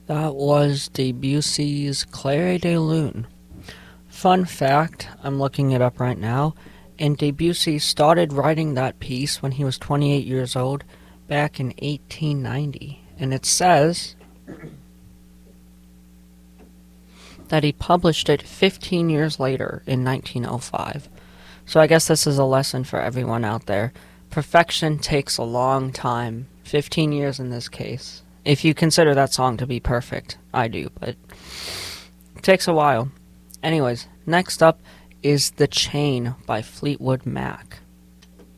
That was Debussy's Clair de Lune. Fun fact, I'm looking it up right now, and Debussy started writing that piece when he was 28 years old back in 1890. And it says that he published it 15 years later in 1905. So I guess this is a lesson for everyone out there. Perfection takes a long time, 15 years in this case. If you consider that song to be perfect, I do, but it takes a while. Anyways, next up is The Chain by Fleetwood Mac.